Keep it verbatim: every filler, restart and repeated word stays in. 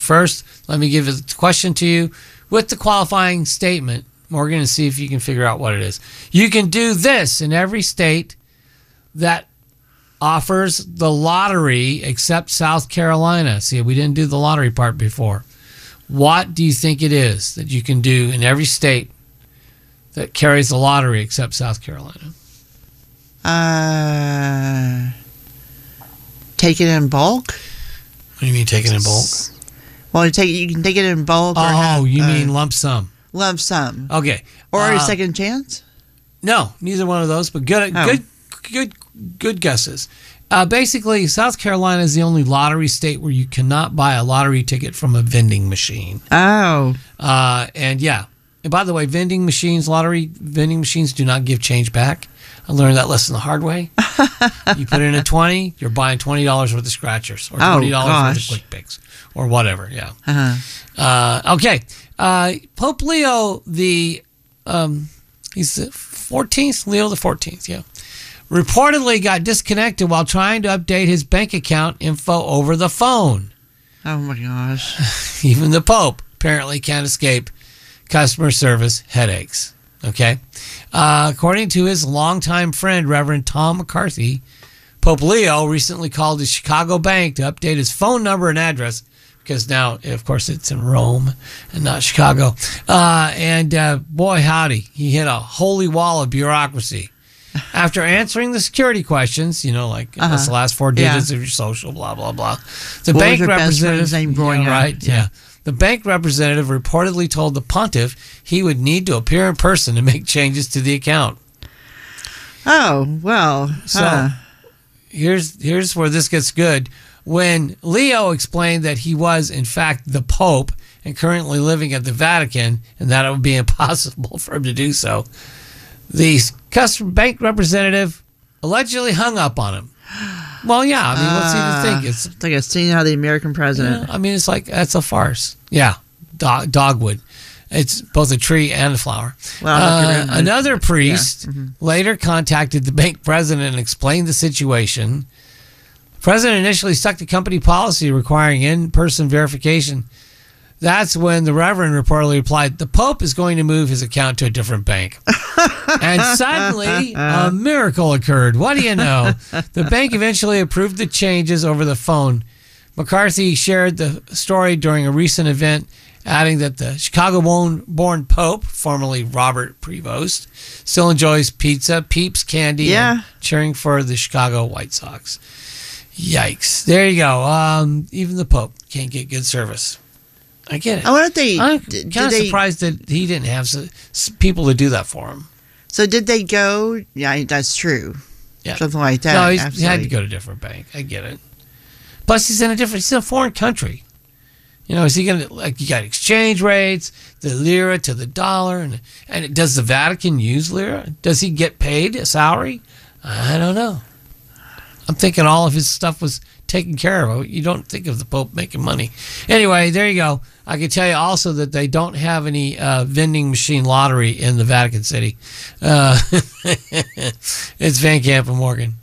First, let me give the question to you with the qualifying statement, Morgan, and see if you can figure out what it is. You can do this in every state that offers the lottery except South Carolina. See, we didn't do the lottery part before. What do you think it is that you can do in every state that carries the lottery except South Carolina? Uh, take it in bulk? What do you mean take it in bulk? Well, you, take, you can take it in bulk. Oh, or have, you uh, mean lump sum. Lump sum. Okay. Or uh, a second chance? No, neither one of those, but good Oh. good good good guesses. Uh, basically, South Carolina is the only lottery state where you cannot buy a lottery ticket from a vending machine. Oh. Uh, and yeah. And by the way, vending machines, lottery vending machines do not give change back. I learned that lesson the hard way. You put in a twenty, you're buying twenty dollars worth of scratchers or twenty dollars oh, worth gosh. of quick picks or whatever. Yeah. Uh-huh. Uh, okay. Uh, Pope Leo the, um, he's the fourteenth, Leo the fourteenth, yeah. Reportedly got disconnected while trying to update his bank account info over the phone. Oh, my gosh. Even the Pope apparently can't escape customer service headaches. Okay. Uh, according to his longtime friend, Reverend Tom McCarthy, Pope Leo recently called his Chicago bank to update his phone number and address because now, of course, it's in Rome and not Chicago. Uh, and uh, boy, howdy, he hit a holy wall of bureaucracy. After answering the security questions, you know, like Uh-huh. what's the last four digits Yeah. of your social, blah, blah, blah. The What was bank your best representative, friend's name growing yeah, up? right? Yeah. Yeah. The bank representative reportedly told the pontiff he would need to appear in person to make changes to the account. Oh, well. So huh. here's here's where this gets good. When Leo explained that he was, in fact, the Pope and currently living at the Vatican and that it would be impossible for him to do so, the customer bank representative allegedly hung up on him. Well, yeah, I mean, what's he to think? It's It's like a scene out of the American President. Yeah, I mean, it's like, that's a farce. Yeah, dog, dogwood. It's both a tree and a flower. Well, I'll have to Uh, remember- another priest Yeah, mhm. later contacted the bank president and explained the situation. The president initially stuck to company policy requiring in-person verification. That's when the Reverend reportedly replied, the Pope is going to move his account to a different bank. And suddenly, a miracle occurred. What do you know? The bank eventually approved the changes over the phone. McCarthy shared the story during a recent event, adding that the Chicago-born Pope, formerly Robert Prevost, still enjoys pizza, Peeps candy, Yeah. and cheering for the Chicago White Sox. Yikes. There you go. Um, even the Pope can't get good service. I get it. I wonder if they. I'm d- kind did of they- surprised that he didn't have s- s- people to do that for him. So did they go? Yeah, that's true. Yeah. Something like that. No, he's, he had to absolutely. go to a different bank. I get it. Plus, he's in a different. He's in a foreign country. You know, is he going to like? You got exchange rates, the lira to the dollar, and and does the Vatican use lira? Does he get paid a salary? I don't know. I'm thinking all of his stuff was taken care of. You don't think of the Pope making money. Anyway, there you go. I can tell you also that they don't have any uh, vending machine lottery in the Vatican City. Uh, it's Van Camp and Morgan.